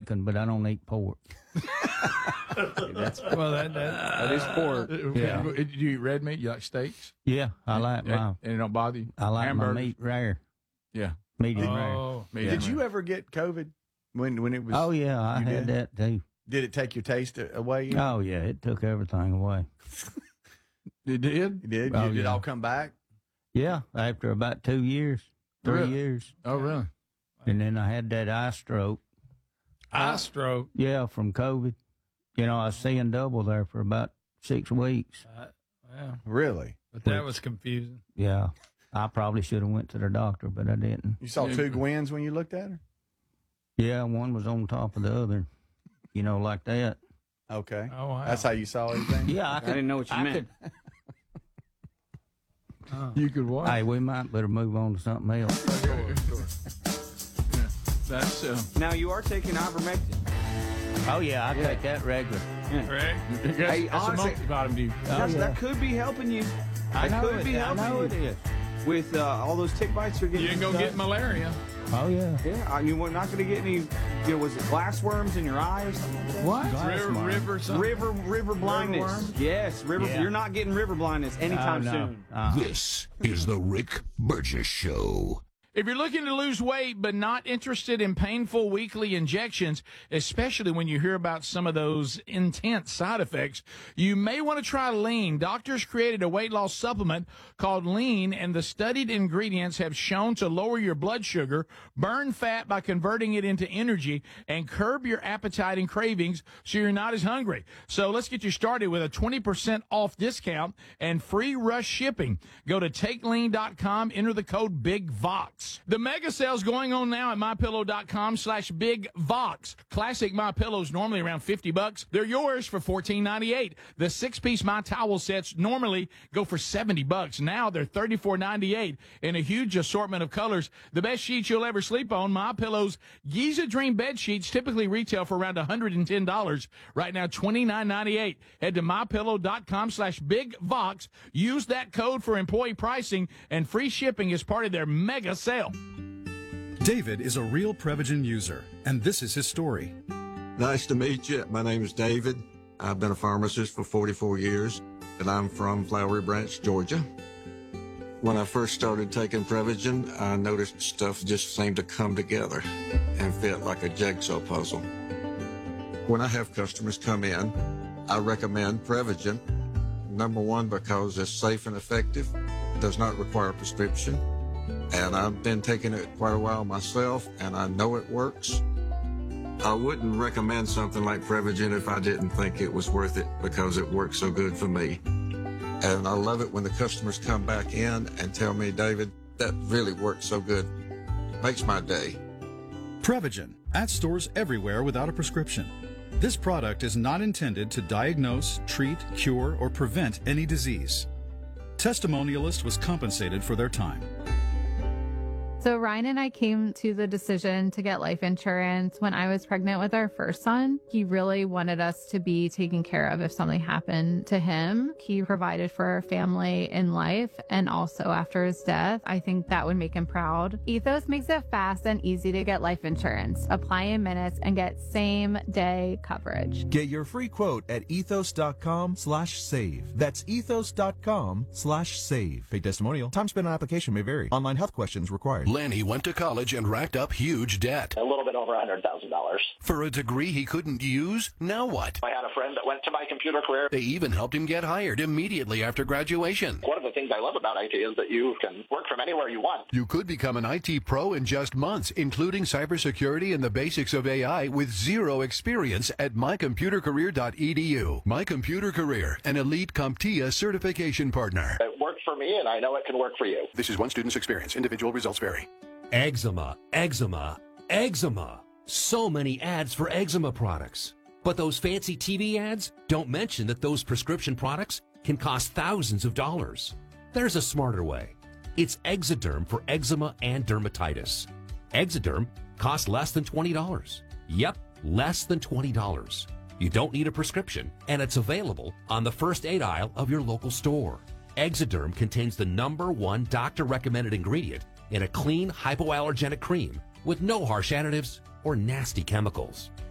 bacon, but I don't eat pork. That is pork. Yeah. Do you eat red meat? You like steaks? Yeah, I like my. And it don't bother you? I like my Hamburgers? meat rare. Yeah. Medium rare. Medium Did you rare. ever get COVID when it was? Oh yeah, I you had did? that too. Did it take your taste away? Oh yeah, it took everything away. It did? It did? Oh, Did it yeah. all come back? Yeah, after about 2 years, 3 Really? years, Oh, really? and then I had that eye stroke. Eye stroke. Yeah, from COVID. You know, I was seeing double there for about 6 weeks. Yeah, Really? but that was confusing. Yeah, I probably should have went to the doctor, but I didn't. You saw two Gwens when you looked at her? Yeah, one was on top of the other. You know, like that. Okay. Oh, wow. That's how you saw everything? Yeah, I didn't know what you I meant. You could what? Hey, we might better move on to something else. That's Now you are taking ivermectin. Oh yeah, I take that regular. Right? Hey, that's a honestly, multivitamin, dude. that could be helping you. I That know could it. be I helping know you. it is. With all those tick bites you're getting. You ain't gonna get malaria. Oh yeah. Yeah, I mean, we're not going to get any. Was it glass worms in your eye or something? What? River something. River blindness. worms? Yes, river. Yeah. You're not getting river blindness anytime no. soon. This is the Rick Burgess Show. If you're looking to lose weight but not interested in painful weekly injections, especially when you hear about some of those intense side effects, you may want to try Lean. Doctors created a weight loss supplement called Lean, and the studied ingredients have shown to lower your blood sugar, burn fat by converting it into energy, and curb your appetite and cravings so you're not as hungry. So let's get you started with a 20% off discount and free rush shipping. Go to takelean.com, enter the code BIGVOX. The mega sale's going on now at mypillow.com/BigVox. Classic My Pillows normally around $50. They're yours for $14.98. The 6-piece My Towel sets normally go for $70. Now they're $34.98 in a huge assortment of colors. The best sheets you'll ever sleep on. My Pillow's Giza Dream bed sheets typically retail for around $110. Right now, $29.98. Head to mypillow.com/BigVox. Use that code for employee pricing and free shipping as part of their mega sale. David is a real Prevagen user, and this is his story. Nice to meet you. My name is David. I've been a pharmacist for 44 years, and I'm from Flowery Branch, Georgia. When I first started taking Prevagen, I noticed stuff just seemed to come together and fit like a jigsaw puzzle. When I have customers come in, I recommend Prevagen. Number one, because it's safe and effective, does not require a prescription. And I've been taking it quite a while myself, and I know it works. I wouldn't recommend something like Prevagen if I didn't think it was worth it, because it works so good for me. And I love it when the customers come back in and tell me, David, that really worked so good. Makes my day. Prevagen, at stores everywhere without a prescription. This product is not intended to diagnose, treat, cure, or prevent any disease. Testimonialist was compensated for their time. So Ryan and I came to the decision to get life insurance when I was pregnant with our first son. He really wanted us to be taken care of if something happened to him. He provided for our family in life and also after his death. I think that would make him proud. Ethos makes it fast and easy to get life insurance. Apply in minutes and get same day coverage. Get your free quote at ethos.com/save. That's ethos.com/save. Paid testimonial. Time spent on application may vary. Online health questions required. Lanny went to college and racked up huge debt. A little bit over $100,000. For a degree he couldn't use? Now what? I had a friend that went to My Computer Career. They even helped him get hired immediately after graduation. One of the things I love about IT is that you can work from anywhere you want. You could become an IT pro in just months, including cybersecurity and the basics of AI with zero experience at mycomputercareer.edu. My Computer Career, an elite CompTIA certification partner. It worked for me, and I know it can work for you. This is one student's experience. Individual results vary. Eczema, eczema, eczema. So many ads for eczema products. But those fancy TV ads don't mention that those prescription products can cost thousands of dollars. There's a smarter way. It's Exoderm for eczema and dermatitis. Exoderm costs less than $20. Yep, less than $20. You don't need a prescription, and it's available on the first aid aisle of your local store. Exoderm contains the #1 doctor-recommended ingredient in a clean, hypoallergenic cream with no harsh additives or nasty chemicals.